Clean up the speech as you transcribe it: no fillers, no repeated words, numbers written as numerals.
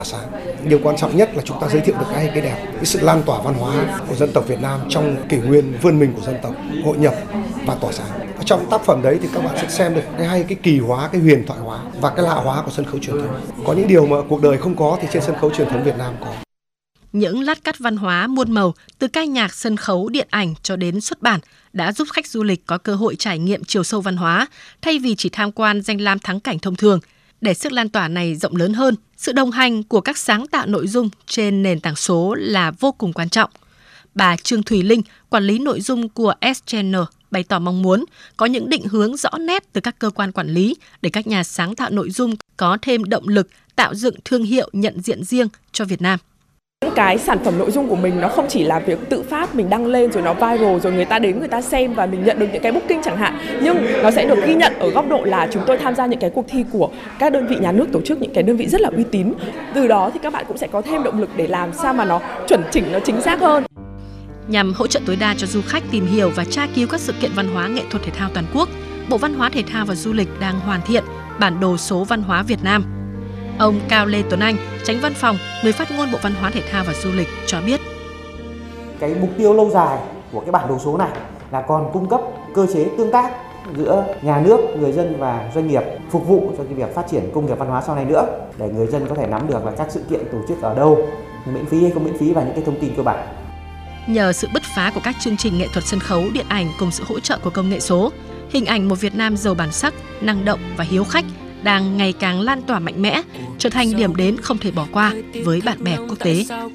Điều quan trọng nhất là chúng ta giới thiệu được cái đẹp, cái sự lan tỏa văn hóa của dân tộc Việt Nam trong kỷ nguyên vươn mình của dân tộc, hội nhập và tỏa sáng. Trong tác phẩm đấy thì các bạn sẽ xem được cái kỳ hóa, cái huyền thoại hóa và cái lạ hóa của sân khấu truyền thống. Có những điều mà cuộc đời không có thì trên sân khấu truyền thống Việt Nam có. Những lát cắt văn hóa muôn màu từ ca nhạc, sân khấu, điện ảnh cho đến xuất bản đã giúp khách du lịch có cơ hội trải nghiệm chiều sâu văn hóa thay vì chỉ tham quan danh lam thắng cảnh thông thường. Để sức lan tỏa này rộng lớn hơn, sự đồng hành của các sáng tạo nội dung trên nền tảng số là vô cùng quan trọng. Bà Trương Thùy Linh, quản lý nội dung của S-Channel, bày tỏ mong muốn có những định hướng rõ nét từ các cơ quan quản lý để các nhà sáng tạo nội dung có thêm động lực tạo dựng thương hiệu nhận diện riêng cho Việt Nam. Những cái sản phẩm nội dung của mình nó không chỉ là việc tự phát mình đăng lên rồi nó viral rồi người ta đến người ta xem và mình nhận được những cái booking chẳng hạn, nhưng nó sẽ được ghi nhận ở góc độ là chúng tôi tham gia những cái cuộc thi của các đơn vị nhà nước tổ chức, những cái đơn vị rất là uy tín. Từ đó thì các bạn cũng sẽ có thêm động lực để làm sao mà nó chuẩn chỉnh, nó chính xác hơn. Nhằm hỗ trợ tối đa cho du khách tìm hiểu và tra cứu các sự kiện văn hóa nghệ thuật thể thao toàn quốc, Bộ Văn hóa Thể thao và Du lịch đang hoàn thiện bản đồ số văn hóa Việt Nam. Ông Cao Lê Tuấn Anh, Chánh Văn phòng, người phát ngôn Bộ Văn hóa Thể thao và Du lịch cho biết. Cái mục tiêu lâu dài của cái bản đồ số này là còn cung cấp cơ chế tương tác giữa nhà nước, người dân và doanh nghiệp, phục vụ cho cái việc phát triển công nghiệp văn hóa sau này nữa, để người dân có thể nắm được là các sự kiện tổ chức ở đâu, miễn phí hay không miễn phí và những cái thông tin cơ bản. Nhờ sự bứt phá của các chương trình nghệ thuật sân khấu, điện ảnh cùng sự hỗ trợ của công nghệ số, hình ảnh một Việt Nam giàu bản sắc, năng động và hiếu khách đang ngày càng lan tỏa mạnh mẽ, trở thành điểm đến không thể bỏ qua với bạn bè quốc tế.